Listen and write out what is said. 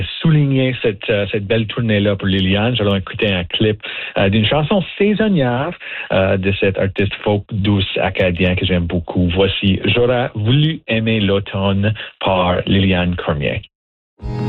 souligner cette belle tournée-là pour Liliane. Nous allons écouter un clip d'une chanson saisonnière de cet artiste folk douce acadien que j'aime beaucoup. Voici J'aurais voulu aimer l'automne par Liliane Cormier.